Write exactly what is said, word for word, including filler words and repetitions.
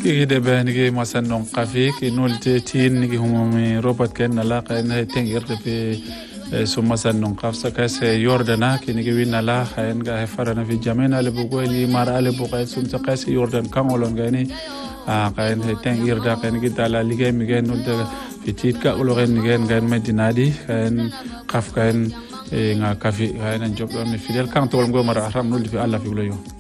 كي دابا نيجي مثلا نقافي كي نولتي تين نيجي هم روبوت كان لا كان تنجر في ثم مثلا نقاف سكاس يوردنا كي نيجي وين لا خاين غا فرنا في جامينا لبوغولي مار على بوغاي سون سكاس يوردن كامولون غاني ا كاين تنجر دا كاين كي تالا ليغي ميغي نولد في تيت كا اولوغن ميغي غان مدينه دي كاين قاف كاين nga kafi كاين نجوب مي فيدل كان تول غو مار رام نولد في الله في بلو